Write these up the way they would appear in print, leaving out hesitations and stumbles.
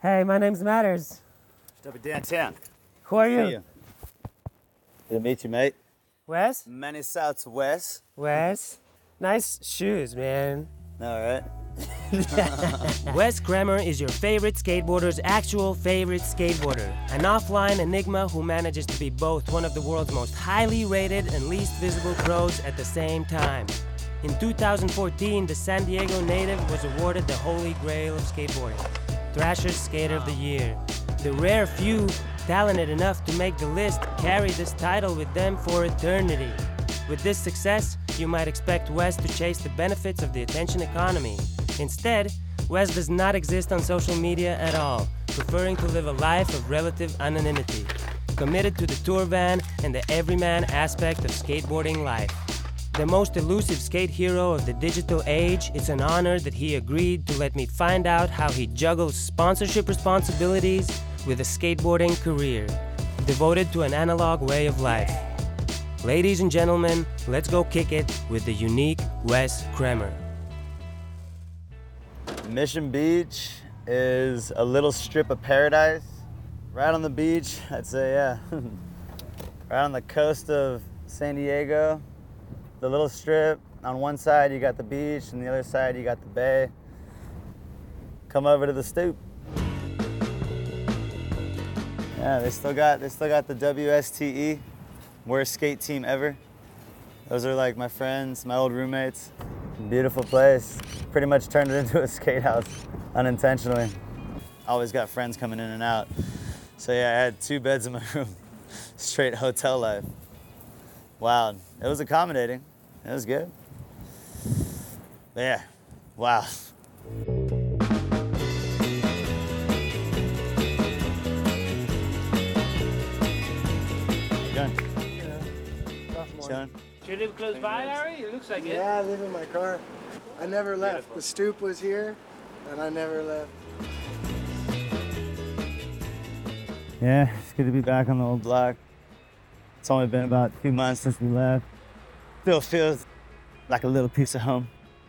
Hey, my name's Matters. Up downtown. Who are See you? ya. Good to meet you, mate. Wes? Many souths west. Wes? Nice shoes, man. All right. Wes Kremer is your favorite skateboarder's actual favorite skateboarder. An offline enigma who manages to be both one of the world's most highly rated and least visible pros at the same time. In 2014, the San Diego native was awarded the holy grail of skateboarding, Thrasher's Skater of the Year. The rare few talented enough to make the list carry this title with them for eternity. With this success, you might expect Wes to chase the benefits of the attention economy. Instead, Wes does not exist on social media at all, preferring to live a life of relative anonymity, committed to the tour van and the everyman aspect of skateboarding life. The most elusive skate hero of the digital age, it's an honor that he agreed to let me find out how he juggles sponsorship responsibilities with a skateboarding career, devoted to an analog way of life. Ladies and gentlemen, let's go kick it with the unique Wes Kremer. Mission Beach is a little strip of paradise. Right on the beach, I'd say, yeah. Right on the coast of San Diego. The little strip, on one side you got the beach, and the other side you got the bay. Come over to the stoop. Yeah, they still got the WSTE, worst skate team ever. Those are like my friends, my old roommates. Beautiful place. Pretty much turned it into a skate house unintentionally. Always got friends coming in and out. So yeah, I had 2 beds in my room. Straight hotel life. Wow, it was accommodating. It was good. But yeah, wow. Chilling. Do you live close by, Larry? It looks like it. Yeah, I live in my car. I never left. Beautiful. The stoop was here, and I never left. Yeah, it's good to be back on the old block. It's only been about 2 months since we left. Still feels like a little piece of home.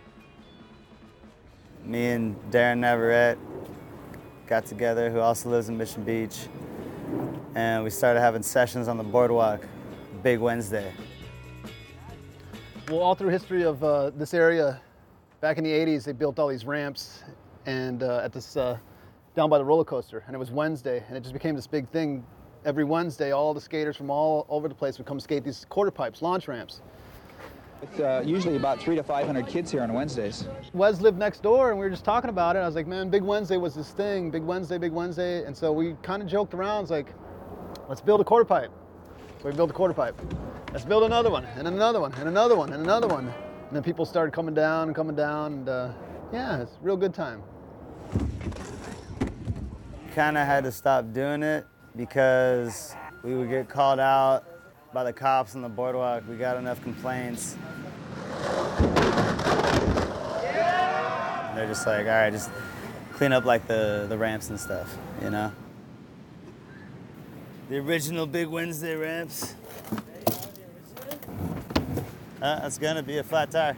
Me and Darren Navarrete got together, who also lives in Mission Beach, and we started having sessions on the boardwalk, Big Wednesday. Well, all through history of this area, back in the 80s, they built all these ramps and at this, down by the roller coaster, and it was Wednesday, and it just became this big thing. Every Wednesday, all the skaters from all over the place would come skate these quarter pipes, launch ramps. It's usually about 300 to 500 kids here on Wednesdays. Wes lived next door, and we were just talking about it. I was like, man, Big Wednesday was this thing, Big Wednesday. And so we kind of joked around, it's like, let's build a quarter pipe. So we built a quarter pipe. Let's build another one, and another one, and another one, and another one. And then people started coming down, and yeah, it's a real good time. Kind of had to stop doing it because we would get called out by the cops on the boardwalk. We got enough complaints. And they're just like, all right, just clean up like the ramps and stuff, you know? The original Big Wednesday ramps. That's gonna be a flat tire.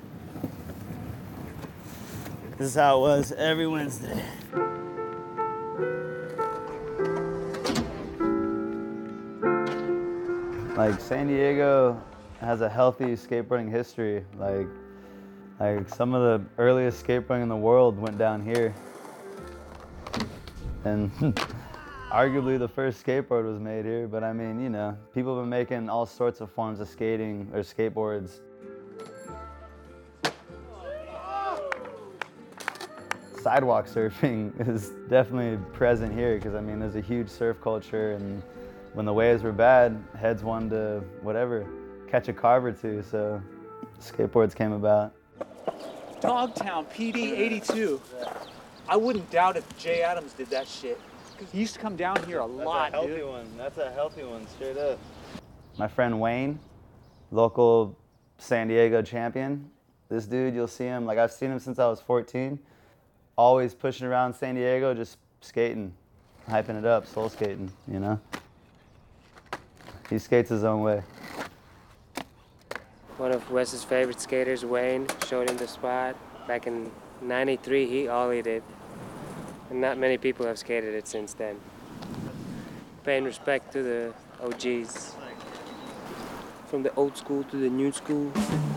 This is how it was every Wednesday. Like San Diego has a healthy skateboarding history. Like some of the earliest skateboarding in the world went down here. And arguably the first skateboard was made here, but I mean, you know, people have been making all sorts of forms of skating or skateboards. Sidewalk surfing is definitely present here because I mean, there's a huge surf culture, and when the waves were bad, heads wanted to, whatever, catch a carve or two, so skateboards came about. Dogtown, PD 82. I wouldn't doubt if Jay Adams did that shit. Because he used to come down here a lot, That's a healthy dude. one. That's a healthy one, straight up. My friend Wayne, local San Diego champion. This dude, you'll see him, like I've seen him since I was 14. Always pushing around San Diego, just skating, hyping it up, soul skating, you know? He skates his own way. One of Wes's favorite skaters, Wayne, showed him the spot. Back in '93, he ollied it. and not many people have skated it since then. Paying respect to the OGs. From the old school to the new school.